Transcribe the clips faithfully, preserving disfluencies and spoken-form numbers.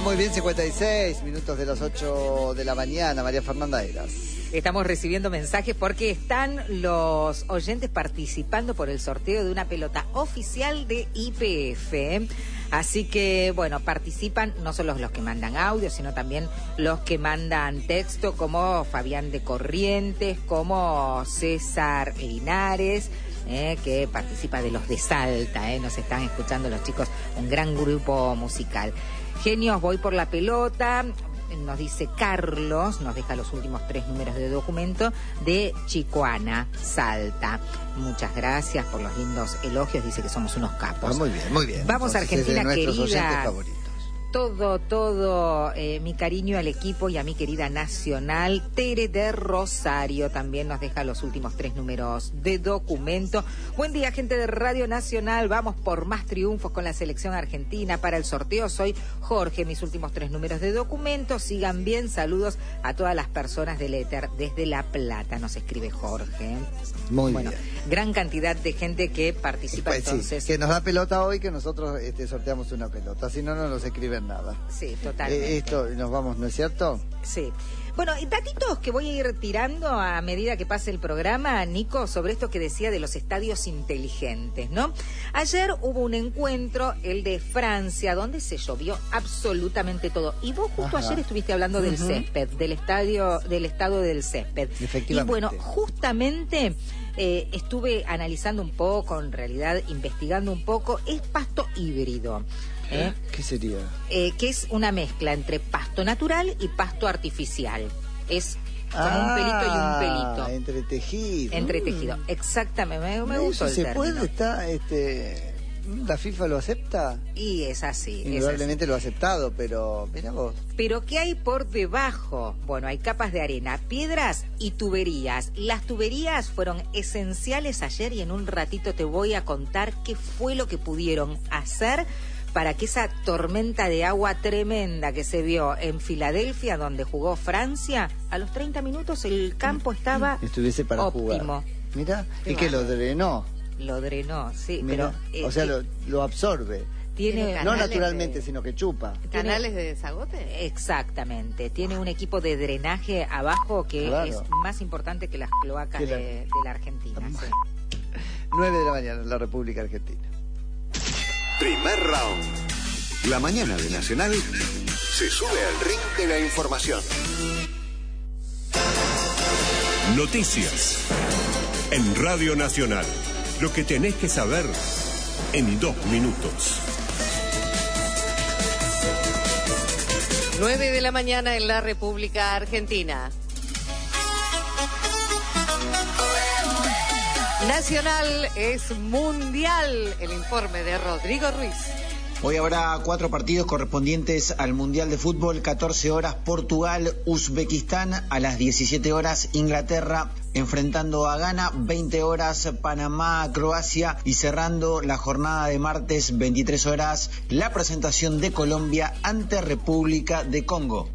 muy bien, cincuenta y seis minutos de las ocho de la mañana. María Fernanda Eras. Estamos recibiendo mensajes porque están los oyentes participando por el sorteo de una pelota oficial de Y P F. Así que, bueno, participan no solo los que mandan audio, sino también los que mandan texto, como Fabián de Corrientes, como César Linares, eh, que participa de los de Salta, eh, nos están escuchando los chicos, un gran grupo musical. Genios, voy por la pelota, nos dice Carlos, nos deja los últimos tres números de documento de Chicoana, Salta. Muchas gracias por los lindos elogios, dice que somos unos capos. Ah, muy bien, muy bien. Vamos, entonces, Argentina es de nuestros querida. oyentes favoritos. Todo, todo, eh, mi cariño al equipo y a mi querida Nacional. Tere de Rosario también nos deja los últimos tres números de documento. Buen día, gente de Radio Nacional. Vamos por más triunfos con la selección argentina. Para el sorteo soy Jorge, mis últimos tres números de documento. Sigan bien, saludos a todas las personas del éter desde La Plata, nos escribe Jorge. Muy bueno, bien. Gran cantidad de gente que participa, pues entonces. Sí, que nos da pelota hoy, que nosotros este, sorteamos una pelota. Si no, no nos escriben nada. Sí, totalmente. Eh, esto, nos vamos, ¿no es cierto? Sí. Bueno, datitos que voy a ir tirando a medida que pase el programa, Nico, sobre esto que decía de los estadios inteligentes, ¿no? Ayer hubo un encuentro, el de Francia, donde se llovió absolutamente todo. Y vos justo Ajá. ayer estuviste hablando del uh-huh. césped, del estadio, del estado del césped. Efectivamente. Y bueno, justamente eh, estuve analizando un poco, en realidad investigando un poco, es pasto híbrido. ¿Eh? ¿Qué sería? Eh, que es una mezcla entre pasto natural y pasto artificial. Es como ah, un pelito y un pelito. Entretejido. Entretejido, mm. exactamente. Me, me gustó el ¿Se término. puede? Está, este, ¿la FIFA lo acepta? Y es así. Indudablemente es así. lo ha aceptado, pero mira vos. Pero ¿qué hay por debajo? Bueno, hay capas de arena, piedras y tuberías. Las tuberías fueron esenciales ayer y en un ratito te voy a contar qué fue lo que pudieron hacer para que esa tormenta de agua tremenda que se vio en Filadelfia, donde jugó Francia, a los treinta minutos el campo estaba estuviese para óptimo. Jugar. Mira, ¿y claro. que lo drenó? Lo drenó, sí, Mirá, pero... o sea, eh, lo, lo absorbe. Tiene no naturalmente, de... sino que chupa. ¿Canales de desagote? Exactamente. Tiene un equipo de drenaje abajo que claro. es más importante que las cloacas la... de, de la Argentina. Sí. nueve de la mañana en la República Argentina. Primer round. La mañana de Nacional se sube al ring de la información. Noticias. En Radio Nacional. Lo que tenés que saber en dos minutos. nueve de la mañana en la República Argentina. Nacional es mundial. El informe de Rodrigo Ruiz. Hoy habrá cuatro partidos correspondientes al Mundial de Fútbol. catorce horas Portugal, Uzbekistán. A las diecisiete horas Inglaterra enfrentando a Ghana. veinte horas Panamá, Croacia. Y cerrando la jornada de martes, veintitrés horas, la presentación de Colombia ante República de Congo.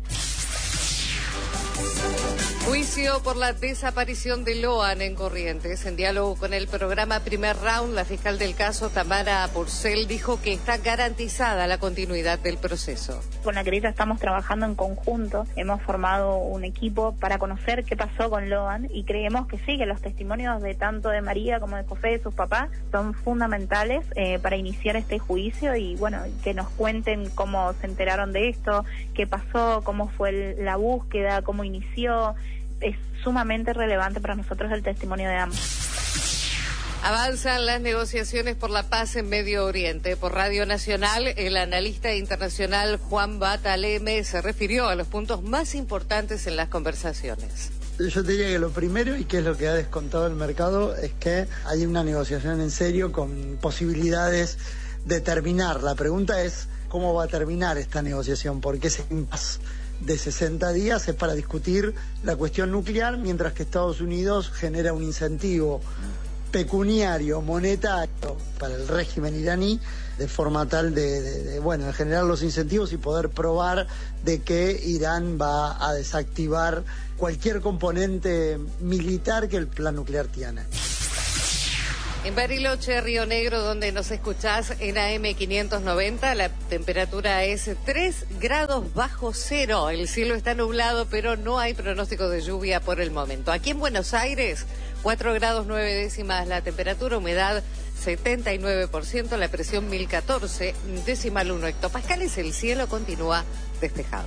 Juicio por la desaparición de Loan en Corrientes. En diálogo con el programa Primer Round, la fiscal del caso, Tamara Porcel, dijo que está garantizada la continuidad del proceso. Con la querella estamos trabajando en conjunto. Hemos formado un equipo para conocer qué pasó con Loan y creemos que sí, que los testimonios de tanto de María como de José, de sus papás, son fundamentales eh, para iniciar este juicio y, bueno, que nos cuenten cómo se enteraron de esto, qué pasó, cómo fue el, la búsqueda, cómo inició. Es sumamente relevante para nosotros el testimonio de ambos. Avanzan las negociaciones por la paz en Medio Oriente. Por Radio Nacional, el analista internacional Juan Bataleme se refirió a los puntos más importantes en las conversaciones. Yo te diría que lo primero, y que es lo que ha descontado el mercado, es que hay una negociación en serio con posibilidades de terminar. La pregunta es cómo va a terminar esta negociación, porque ese impasse de sesenta días es para discutir la cuestión nuclear, mientras que Estados Unidos genera un incentivo pecuniario, monetario para el régimen iraní, de forma tal de, de, de, bueno, de generar los incentivos y poder probar de que Irán va a desactivar cualquier componente militar que el plan nuclear tiene. En Bariloche, Río Negro, donde nos escuchás en A M quinientos noventa, la temperatura es tres grados bajo cero. El cielo está nublado, pero no hay pronóstico de lluvia por el momento. Aquí en Buenos Aires, cuatro grados nueve décimas la temperatura, humedad setenta y nueve por ciento, la presión mil catorce, decimal uno hectopascales, el cielo continúa despejado.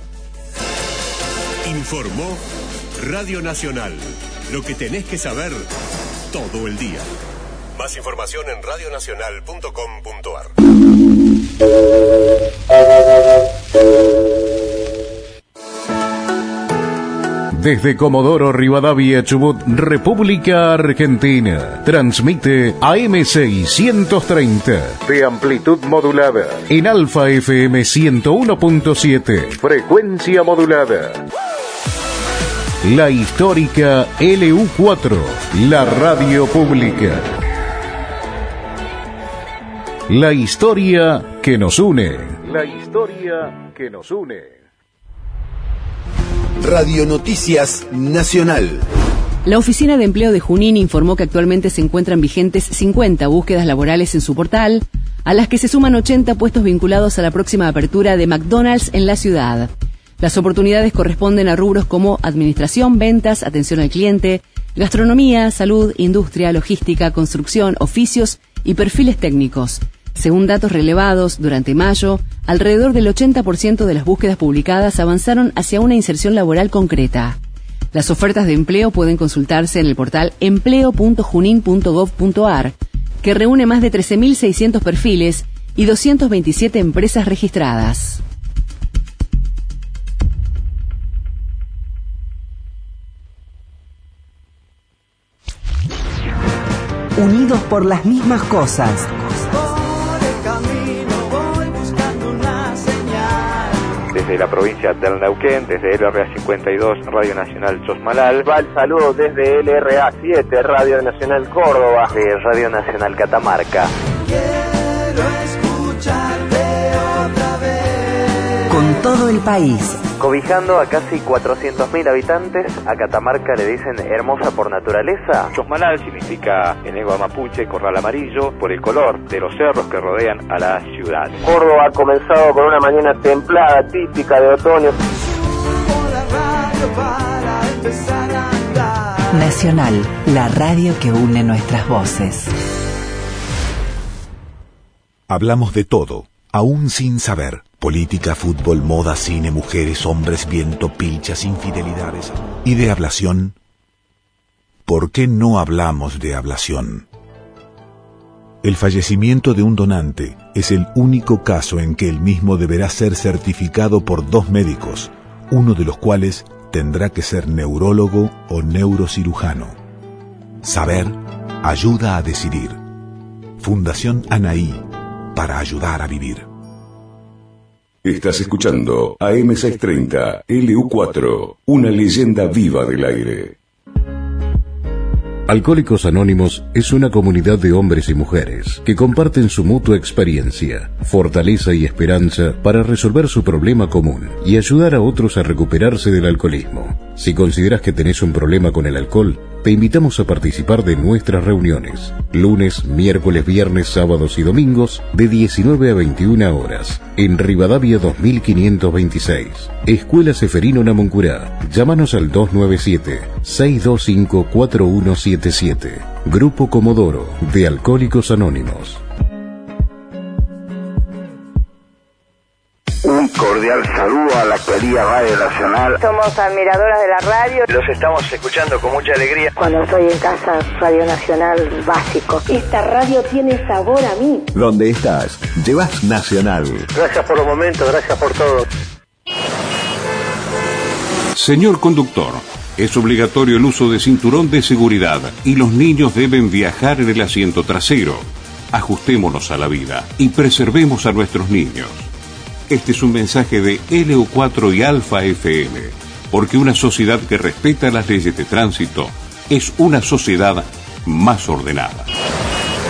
Informó Radio Nacional. Lo que tenés que saber todo el día. Más información en radio nacional punto com punto a r. Desde Comodoro Rivadavia, Chubut, República Argentina, transmite A M seiscientos treinta de amplitud modulada en Alfa F M ciento uno punto siete, frecuencia modulada. La histórica L U cuatro, la radio pública. La historia que nos une. La historia que nos une. Radio Noticias Nacional. La Oficina de Empleo de Junín informó que actualmente se encuentran vigentes cincuenta búsquedas laborales en su portal, a las que se suman ochenta puestos vinculados a la próxima apertura de McDonald's en la ciudad. Las oportunidades corresponden a rubros como administración, ventas, atención al cliente, gastronomía, salud, industria, logística, construcción, oficios y perfiles técnicos. Según datos relevados, durante mayo, alrededor del ochenta por ciento de las búsquedas publicadas avanzaron hacia una inserción laboral concreta. Las ofertas de empleo pueden consultarse en el portal empleo punto junin punto gov punto a r, que reúne más de trece mil seiscientos perfiles y doscientas veintisiete empresas registradas. Unidos por las mismas cosas. Desde la provincia del Neuquén, desde L R A cincuenta y dos, Radio Nacional Chosmalal. Va el saludo desde L R A siete, Radio Nacional Córdoba. De Radio Nacional Catamarca. Quiero escucharte otra vez. Con todo el país. Cobijando a casi cuatrocientos mil habitantes, a Catamarca le dicen hermosa por naturaleza. Chosmalal significa en lengua mapuche corral amarillo por el color de los cerros que rodean a la ciudad. Córdoba ha comenzado con una mañana templada, típica de otoño. Nacional, la radio que une nuestras voces. Hablamos de todo, aún sin saber. Política, fútbol, moda, cine, mujeres, hombres, viento, pilchas, infidelidades. ¿Y de ablación? ¿Por qué no hablamos de ablación? El fallecimiento de un donante es el único caso en que el mismo deberá ser certificado por dos médicos, uno de los cuales tendrá que ser neurólogo o neurocirujano. Saber ayuda a decidir. Fundación Anaí, para ayudar a vivir. Estás escuchando A M seiscientos treinta, L U cuatro, una leyenda viva del aire. Alcohólicos Anónimos es una comunidad de hombres y mujeres que comparten su mutua experiencia, fortaleza y esperanza para resolver su problema común y ayudar a otros a recuperarse del alcoholismo. Si consideras que tenés un problema con el alcohol, te invitamos a participar de nuestras reuniones, lunes, miércoles, viernes, sábados y domingos, de diecinueve a veintiuna horas, en Rivadavia dos mil quinientos veintiséis, Escuela Seferino Namuncurá. Llámanos al dos nueve siete, seis dos cinco, cuatro uno siete siete. Grupo Comodoro, de Alcohólicos Anónimos. Un cordial saludo a la querida Radio Nacional. Somos admiradoras de la radio. Los estamos escuchando con mucha alegría. Cuando estoy en casa, Radio Nacional básico. Esta radio tiene sabor a mí. ¿Dónde estás? Llevas Nacional. Gracias por los momentos, gracias por todo. Señor conductor, es obligatorio el uso de cinturón de seguridad y los niños deben viajar en el asiento trasero. Ajustémonos a la vida y preservemos a nuestros niños. Este es un mensaje de L U cuatro y Alfa F M, porque una sociedad que respeta las leyes de tránsito es una sociedad más ordenada.